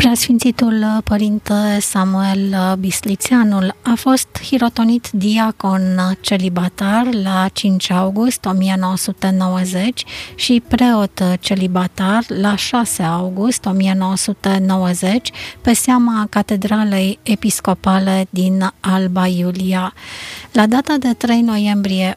Preasfințitul Părinte Samuel Bislițeanul a fost hirotonit diacon celibatar la 5 august 1990 și preot celibatar la 6 august 1990 pe seama Catedralei Episcopale din Alba Iulia. La data de 3 noiembrie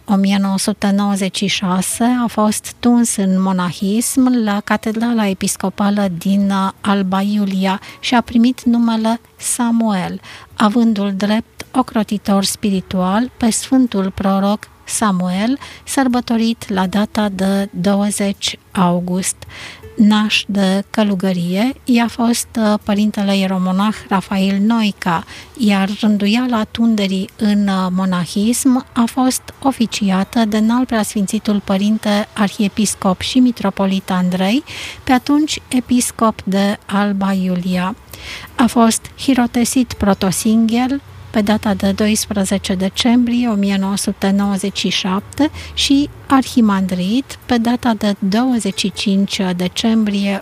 1996 a fost tuns în monahism la Catedrala Episcopală din Alba Iulia și a primit numele Samuel, avându-l drept ocrotitor spiritual pe Sfântul Proroc Samuel, sărbătorit la data de 20 august. Naș de călugărie, i-a fost părintele ieromonah Rafael Noica, iar rânduiala tunderii în monahism a fost oficiată de înalt preasfințitul părinte arhiepiscop și mitropolit Andrei, pe atunci episcop de Alba Iulia. A fost hirotesit protosinghel pe data de 12 decembrie 1997 și arhimandrit pe data de 25 decembrie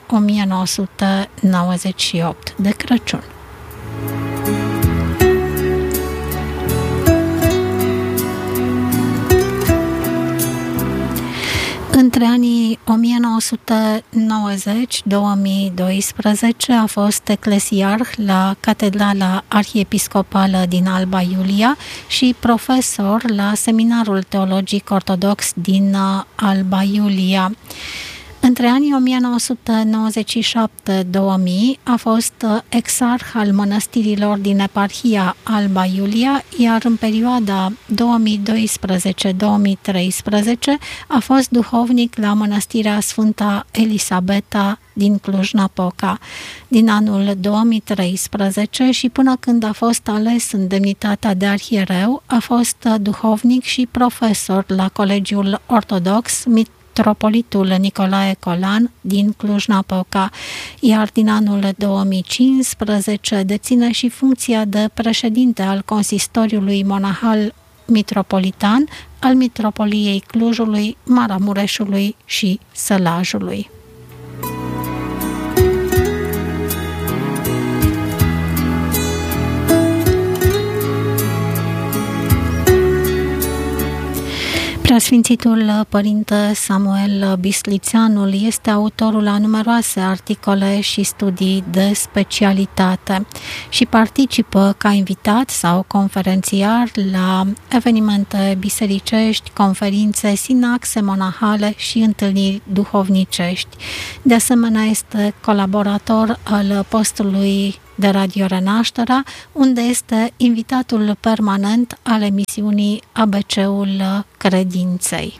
1998, de Crăciun. Între anii 1990-2012 a fost eclesiarh la Catedrala Arhiepiscopală din Alba Iulia și profesor la Seminarul Teologic Ortodox din Alba Iulia. Între anii 1997-2000 a fost exarh al mănăstirilor din eparhia Alba Iulia, iar în perioada 2012-2013 a fost duhovnic la mănăstirea Sfânta Elisabeta din Cluj-Napoca. Din anul 2013 și până când a fost ales în demnitatea de arhiereu, a fost duhovnic și profesor la Colegiul Ortodox Mitropolitul Nicolae Colan din Cluj-Napoca, iar din anul 2015 deține și funcția de președinte al Consistoriului Monahal Mitropolitan al Mitropoliei Clujului, Maramureșului și Sălajului. Preasfințitul Părinte Samuel Bislițeanul este autorul a numeroase articole și studii de specialitate și participă ca invitat sau conferențiar la evenimente bisericești, conferințe, sinaxe monahale și întâlniri duhovnicești. De asemenea, este colaborator al postului de Radio Renașterea, unde este invitatul permanent al emisiunii ABC-ul Credinței.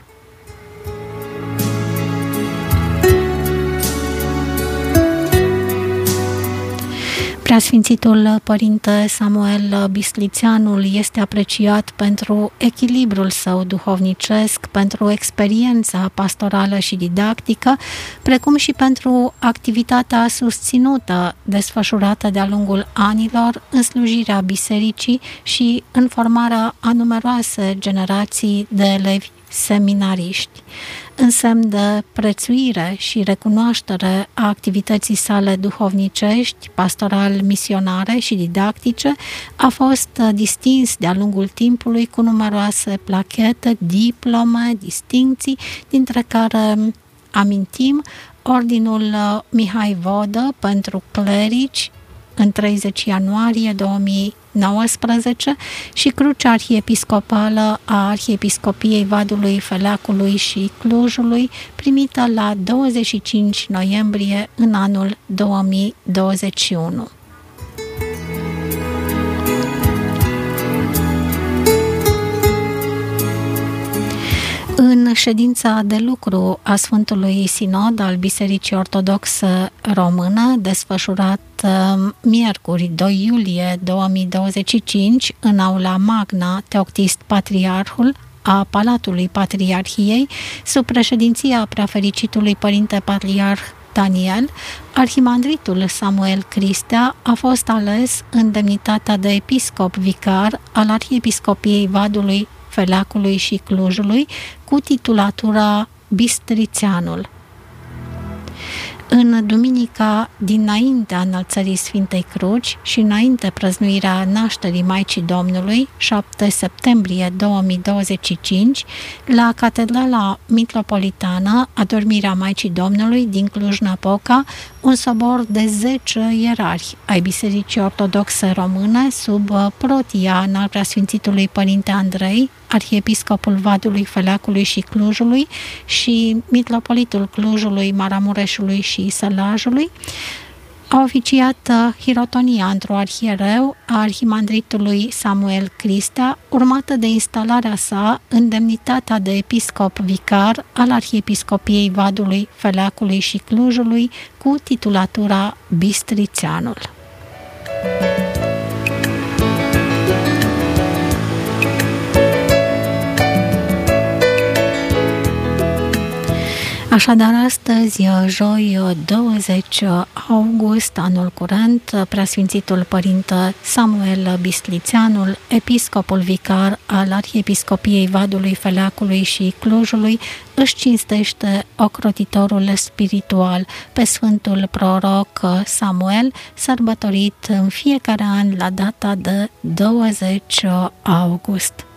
Preasfințitul Părinte Samuel Bislițeanul este apreciat pentru echilibrul său duhovnicesc, pentru experiența pastorală și didactică, precum și pentru activitatea susținută, desfășurată de-a lungul anilor în slujirea bisericii și în formarea a numeroase generații de elevi seminariști. În semn de prețuire și recunoaștere a activității sale duhovnicești, pastoral-misionare și didactice, a fost distins de-a lungul timpului cu numeroase plachete, diplome, distincții, dintre care amintim Ordinul Mihai Vodă pentru clerici în 30 ianuarie 2019 și Crucea Arhiepiscopală a Arhiepiscopiei Vadului, Feleacului și Clujului, primită la 25 noiembrie în anul 2021. În ședința de lucru a Sfântului Sinod al Bisericii Ortodoxe Române, desfășurat miercuri 2 iulie 2025 în aula Magna Teoctist Patriarhul a Palatului Patriarhiei, sub președinția Preafericitului Părinte Patriarh Daniel, arhimandritul Samuel Cristea a fost ales în demnitatea de episcop vicar al Arhiepiscopiei Vadului, Feleacului și Clujului, cu titulatura Bistrițeanul. În duminica dinaintea înălțării Sfintei Cruci și înainte prăznuirea nașterii Maicii Domnului, 7 septembrie 2025, la Catedrala Mitropolitană Adormirea Maicii Domnului din Cluj-Napoca, un sobor de 10 ierarhi ai Bisericii Ortodoxe Române sub protia înalt preasfințitului Părinte Andrei, arhiepiscopul Vadului, Feleacului și Clujului și mitropolitul Clujului, Maramureșului și Sălajului, a oficiat hirotonia într-o arhiereu a arhimandritului Samuel Cristea, urmată de instalarea sa în demnitatea de episcop vicar al Arhiepiscopiei Vadului, Feleacului și Clujului, cu titulatura Bistrițeanul. Așadar, astăzi, joi 20 august, anul curent, preasfințitul Părinte Samuel Bistrițeanul, episcopul vicar al Arhiepiscopiei Vadului, Feleacului și Clujului, își cinstește ocrotitorul spiritual pe Sfântul Proroc Samuel, sărbătorit în fiecare an la data de 20 august.